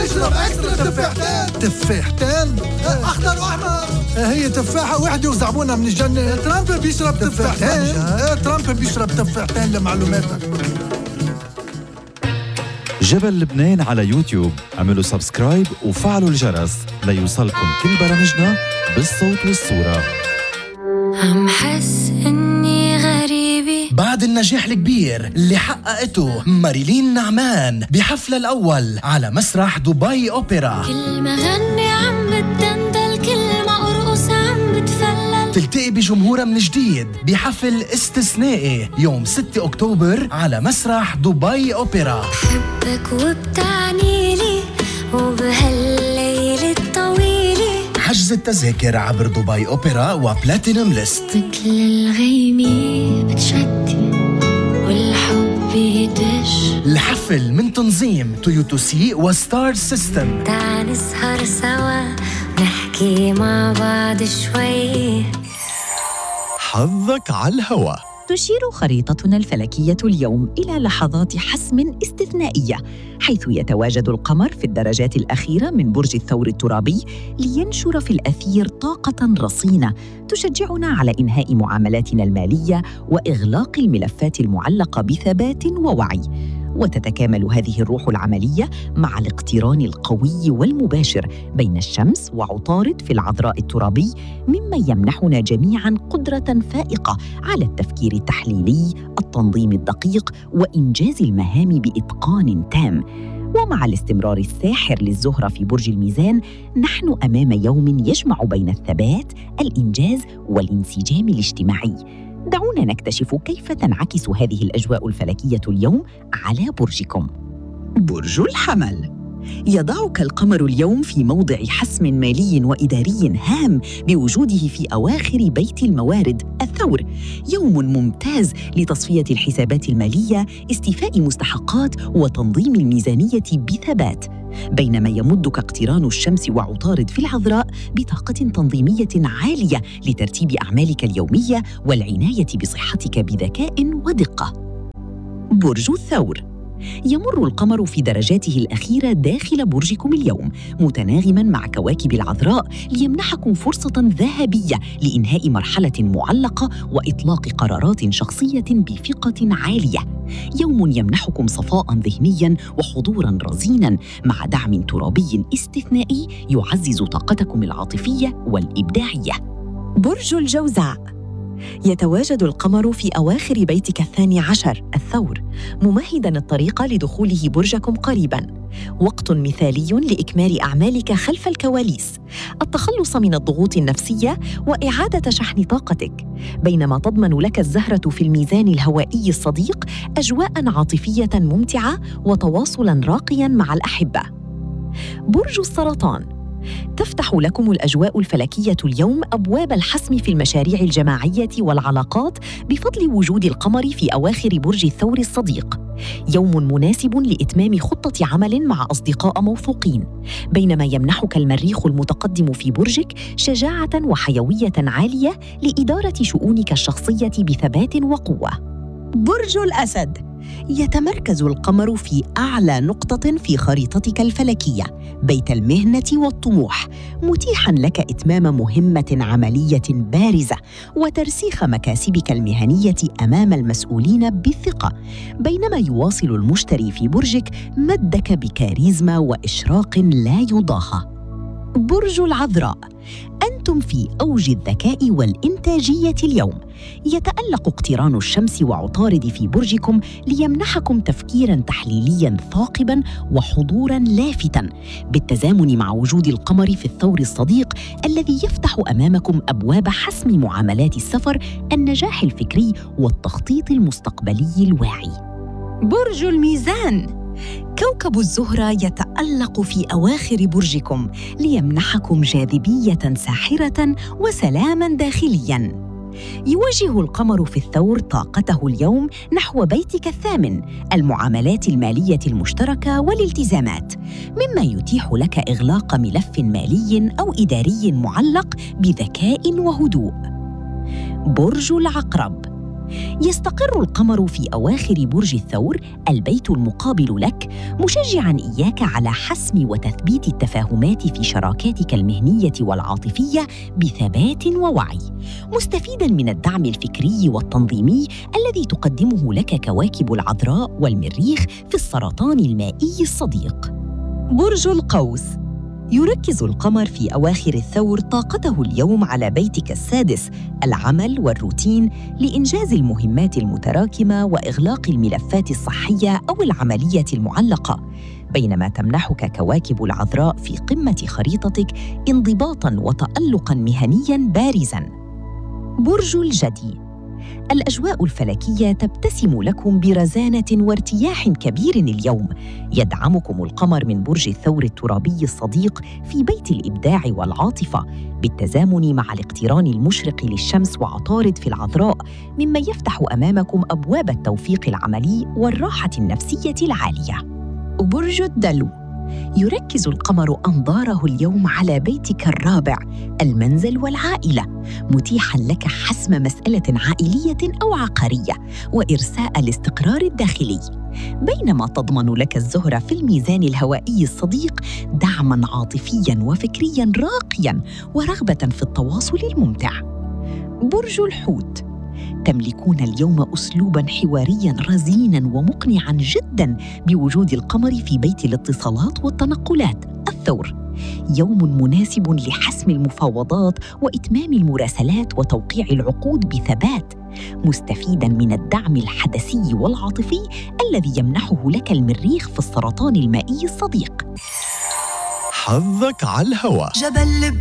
اشرب اكسترا تفاحتين. تفاحتين؟ اخضر واحمر. هي تفاحة واحدة وزعبونها من الجنة. ترامب بيشرب تفاحتين. ترامب بيشرب تفاحتين لمعلوماتك. جبل لبنان على يوتيوب، اعملوا سبسكرايب وفعلوا الجرس ليوصلكم كل برامجنا بالصوت والصورة. عم حس إني غريبة بعد النجاح الكبير اللي حققته ماريلين نعمان بحفلها الأول على مسرح دبي أوبرا. كل ما غني عم بتدندل، كل ما أرقص عم بتفلل. تلتقي بجمهورها من جديد بحفل استثنائي يوم 6 أكتوبر على مسرح دبي أوبرا. بحبك وبتعنيلي وبهالليل الطويلة. حجز التذاكر عبر دبي أوبرا وبلاتينوم ليست. مثل الغيمة بتشتي والحب يدش. الحفل من تنظيم تويوتوسي وستار سيستم. تعال نسهر سوا نحكي مع بعض شوي. حظك على الهوا. تشير خريطتنا الفلكية اليوم إلى لحظات حسم استثنائية، حيث يتواجد القمر في الدرجات الأخيرة من برج الثور الترابي لينشر في الأثير طاقة رصينة تشجعنا على إنهاء معاملاتنا المالية وإغلاق الملفات المعلقة بثبات ووعي. وتتكامل هذه الروح العملية مع الاقتران القوي والمباشر بين الشمس وعطارد في العذراء الترابي، مما يمنحنا جميعاً قدرة فائقة على التفكير التحليلي، التنظيم الدقيق وإنجاز المهام بإتقان تام. ومع الاستمرار الساحر للزهرة في برج الميزان، نحن أمام يوم يجمع بين الثبات، الإنجاز والانسجام الاجتماعي. دعونا نكتشف كيف تنعكس هذه الأجواء الفلكية اليوم على برجكم. برج الحمل. يضعك القمر اليوم في موضع حسم مالي وإداري هام بوجوده في أواخر بيت الموارد الثور. يوم ممتاز لتصفية الحسابات المالية، استيفاء مستحقات وتنظيم الميزانية بثبات، بينما يمدك اقتران الشمس وعطارد في العذراء بطاقة تنظيمية عالية لترتيب أعمالك اليومية والعناية بصحتك بذكاء ودقة. برج الثور. يمر القمر في درجاته الأخيرة داخل برجكم اليوم، متناغماً مع كواكب العذراء ليمنحكم فرصة ذهبية لإنهاء مرحلة معلقة وإطلاق قرارات شخصية بثقة عالية. يوم يمنحكم صفاء ذهنياً وحضوراً رزيناً مع دعم ترابي استثنائي يعزز طاقتكم العاطفية والإبداعية. برج الجوزاء. يتواجد القمر في أواخر بيتك 12 الثور، ممهداً الطريق لدخوله برجكم قريباً. وقت مثالي لإكمال أعمالك خلف الكواليس، التخلص من الضغوط النفسية وإعادة شحن طاقتك، بينما تضمن لك الزهرة في الميزان الهوائي الصديق أجواء عاطفية ممتعة وتواصلاً راقياً مع الأحبة. برج السرطان. تفتح لكم الأجواء الفلكية اليوم أبواب الحسم في المشاريع الجماعية والعلاقات بفضل وجود القمر في أواخر برج الثور الصديق. يوم مناسب لإتمام خطة عمل مع أصدقاء موثوقين، بينما يمنحك المريخ المتقدم في برجك شجاعة وحيوية عالية لإدارة شؤونك الشخصية بثبات وقوة. برج الأسد. يتمركز القمر في أعلى نقطة في خريطتك الفلكية، بيت المهنة والطموح، متيحاً لك إتمام مهمة عملية بارزة وترسيخ مكاسبك المهنية أمام المسؤولين بالثقة، بينما يواصل المشتري في برجك مدك بكاريزما وإشراق لا يضاهى. برج العذراء. أنتم في أوج الذكاء والإنتاجية اليوم، يتألق اقتران الشمس وعطارد في برجكم ليمنحكم تفكيراً تحليلياً ثاقباً وحضوراً لافتاً، بالتزامن مع وجود القمر في الثور الصديق الذي يفتح أمامكم أبواب حسم معاملات السفر، النجاح الفكري والتخطيط المستقبلي الواعي. برج الميزان. كوكب الزهرة يتألق في أواخر برجكم ليمنحكم جاذبية ساحرة وسلاماً داخلياً. يوجه القمر في الثور طاقته اليوم نحو بيتك 8، المعاملات المالية المشتركة والالتزامات، مما يتيح لك إغلاق ملف مالي أو إداري معلق بذكاء وهدوء. برج العقرب. يستقر القمر في أواخر برج الثور، البيت المقابل لك، مشجعاً إياك على حسم وتثبيت التفاهمات في شراكاتك المهنية والعاطفية بثبات ووعي، مستفيداً من الدعم الفكري والتنظيمي الذي تقدمه لك كواكب العذراء والمريخ في السرطان المائي الصديق. برج القوس. يركز القمر في أواخر الثور طاقته اليوم على بيتك السادس، العمل والروتين، لإنجاز المهمات المتراكمة وإغلاق الملفات الصحية أو العملية المعلقة، بينما تمنحك كواكب العذراء في قمة خريطتك انضباطاً وتألقاً مهنياً بارزاً. برج الجدي. الأجواء الفلكية تبتسم لكم برزانة وارتياح كبير اليوم، يدعمكم القمر من برج الثور الترابي الصديق في بيت الإبداع والعاطفة، بالتزامن مع الاقتران المشرق للشمس وعطارد في العذراء، مما يفتح أمامكم أبواب التوفيق العملي والراحة النفسية العالية. برج الدلو. يركز القمر أنظاره اليوم على بيتك الرابع، المنزل والعائلة، متيحاً لك حسم مسألة عائلية أو عقارية وإرساء الاستقرار الداخلي، بينما تضمن لك الزهرة في الميزان الهوائي الصديق دعماً عاطفياً وفكرياً راقياً ورغبة في التواصل الممتع. برج الحوت. تملكون اليوم أسلوباً حوارياً رزيناً ومقنعاً جداً بوجود القمر في بيت الاتصالات والتنقلات الثور، يوم مناسب لحسم المفاوضات وإتمام المراسلات وتوقيع العقود بثبات، مستفيداً من الدعم الحدثي والعاطفي الذي يمنحه لك المريخ في السرطان المائي الصديق. حظك على الهوا. جبل